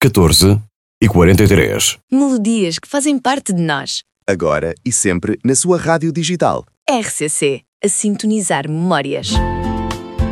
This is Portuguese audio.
14h43. Melodias que fazem parte de nós. Agora e sempre na sua rádio digital. RCC, a sintonizar memórias.